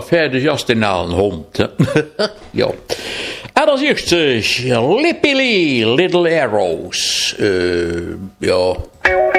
verder just in een hond. Ja. En als eerste, Lippily, Little Arrows. Ja.